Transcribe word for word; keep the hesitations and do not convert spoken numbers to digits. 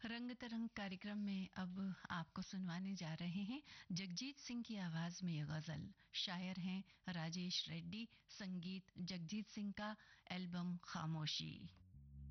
रंग तरंग कार्यक्रम में अब आपको सुनवाने जा रहे हैं जगजीत सिंह की आवाज में ये गजल। शायर हैं राजेश रेड्डी, संगीत जगजीत सिंह का, एल्बम खामोशी।